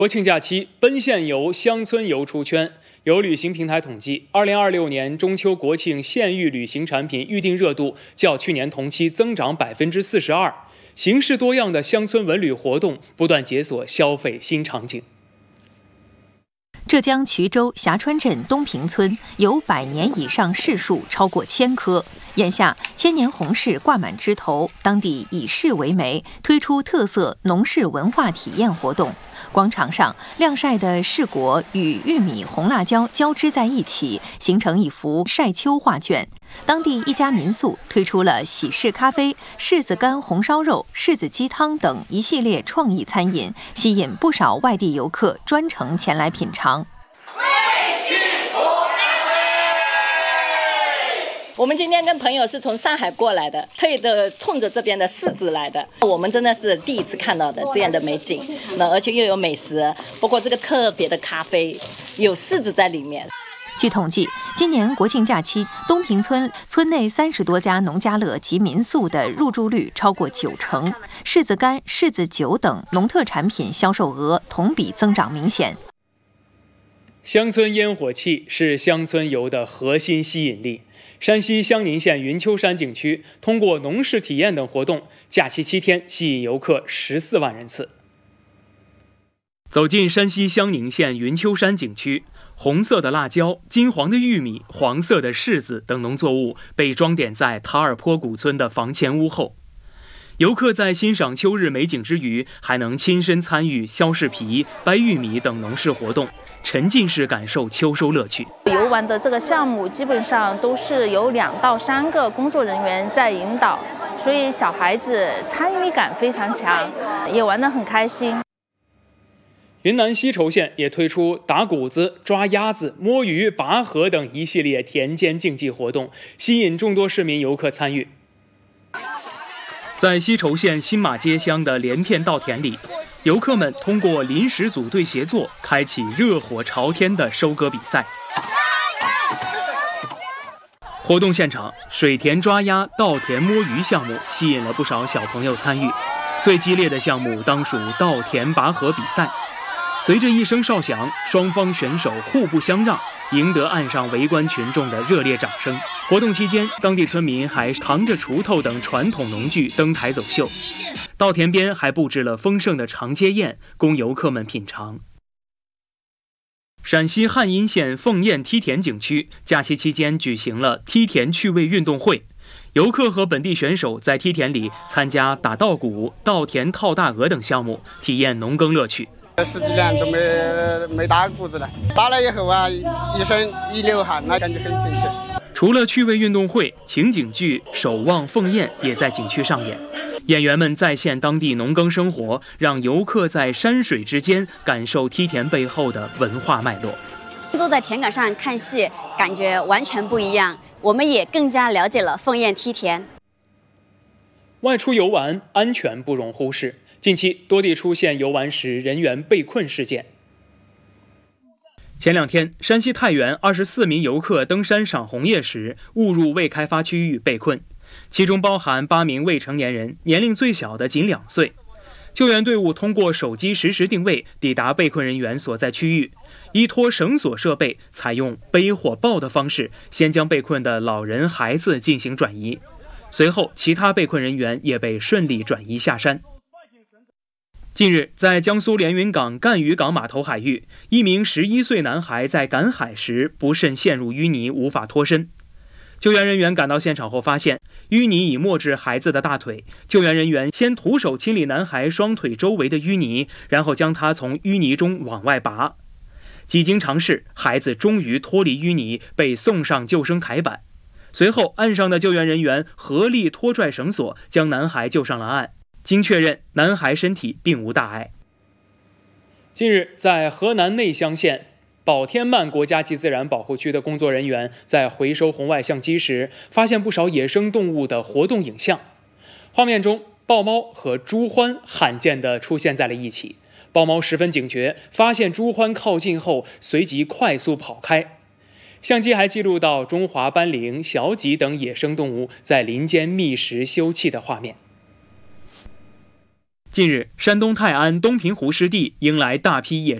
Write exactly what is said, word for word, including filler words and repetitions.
国庆假期，奔现游、乡村游出圈。有旅行平台统计，二零二六年中秋国庆县域旅行产品预订热度较去年同期增长百分之四十二。形式多样的乡村文旅活动不断解锁消费新场景。 浙江衢州峡川镇东平村有百年以上柿树超过千棵，眼下千年红柿挂满枝头，当地以柿为媒，推出特色农事文化体验活动。广场上晾晒的柿果与玉米、红辣椒交织在一起，形成一幅晒秋画卷。当地一家民宿推出了喜柿咖啡、柿子干红烧肉、柿子鸡汤等一系列创意餐饮，吸引不少外地游客专程前来品尝。 我们今天跟朋友是从上海过来的，特意的冲着这边的柿子来的。我们真的是第一次看到的这样的美景，那而且又有美食，包括这个特别的咖啡，有柿子在里面。 据统计，今年国庆假期，东平村村内三十多家农家乐及民宿的入住率超过九成，柿子干、柿子酒等农特产品销售额同比增长明显。 乡村烟火气是乡村游的核心吸引力。山西乡宁县云丘山景区通过农事体验等活动，假期七天吸引游客十四万人次。走进山西乡宁县云丘山景区，红色的辣椒、金黄的玉米、黄色的柿子等农作物被装点在塔尔坡古村的房前屋后。游客在欣赏秋日美景之余，还能亲身参与削柿皮、掰玉米等农事活动，沉浸式感受秋收乐趣。 游玩的这个项目基本上都是有两到三个工作人员在引导，所以小孩子参与感非常强，也玩得很开心。 云南西畴县也推出打谷子、抓鸭子、摸鱼、拔河等一系列田间竞技活动，吸引众多市民游客参与。在西畴县新马街乡的连片稻田里，游客们通过临时组队协作，开启热火朝天的收割比赛。活动现场，水田抓鸭、稻田摸鱼项目吸引了不少小朋友参与。最激烈的项目当属稻田拔河比赛。随着一声哨响，双方选手互不相让，赢得岸上围观群众的热烈掌声。活动期间，当地村民还扛着锄头等传统农具登台走秀，稻田边还布置了丰盛的长街宴，供游客们品尝。陕西汉阴县凤燕梯田景区假期期间举行了梯田趣味运动会，游客和本地选手在梯田里参加打稻谷、稻田套大鹅等项目，体验农耕乐趣。 十几年都没没打谷子了，打了以后啊，一身一流汗，那感觉很亲切。 除了趣味运动会，情景剧《守望凤燕》也在景区上演。演员们再现当地农耕生活，让游客在山水之间感受梯田背后的文化脉络。 坐在田埂上看戏，感觉完全不一样。我们也更加了解了凤燕梯田。 外出游玩，安全不容忽视。近期多地出现游玩时人员被困事件。前两天，山西太原二十四名游客登山赏红叶时误入未开发区域被困，其中包含八名未成年人，年龄最小的仅两岁。救援队伍通过手机实时定位抵达被困人员所在区域，依托绳索设备，采用背或抱的方式，先将被困的老人、孩子进行转移。随后，其他被困人员也被顺利转移下山。近日，在江苏连云港赣渔港码头海域，一名十一岁男孩在赶海时不慎陷入淤泥，无法脱身。救援人员赶到现场后发现，淤泥已没至孩子的大腿。救援人员先徒手清理男孩双腿周围的淤泥，然后将他从淤泥中往外拔。几经尝试，孩子终于脱离淤泥，被送上救生台板。随后，岸上的救援人员合力拖拽绳索，将男孩救上了岸。经确认，男孩身体并无大碍。近日，在河南内乡县宝天漫国家级自然保护区的工作人员在回收红外相机时，发现不少野生动物的活动影像。画面中，豹猫和猪獾罕见地出现在了一起。豹猫十分警觉，发现猪獾靠近后，随即快速跑开。相机还记录到中华斑羚、小脊等野生动物在林间觅食休憩的画面。 近日，山东泰安东平湖湿地迎来大批野